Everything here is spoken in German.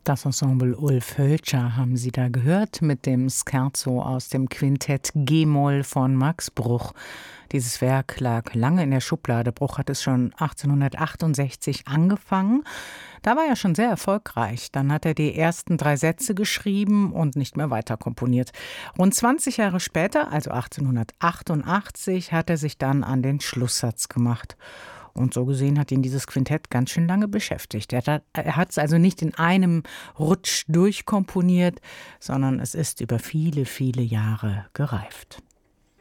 Das Ensemble Ulf Hölscher haben Sie da gehört mit dem Scherzo aus dem Quintett G-Moll von Max Bruch. Dieses Werk lag lange in der Schublade. Bruch hat es schon 1868 angefangen. Da war er schon sehr erfolgreich. Dann hat er die ersten 3 Sätze geschrieben und nicht mehr weiter komponiert. Rund 20 Jahre später, also 1888, hat er sich dann an den Schlusssatz gemacht. Und so gesehen hat ihn dieses Quintett ganz schön lange beschäftigt. Er hat es also nicht in einem Rutsch durchkomponiert, sondern es ist über viele, viele Jahre gereift.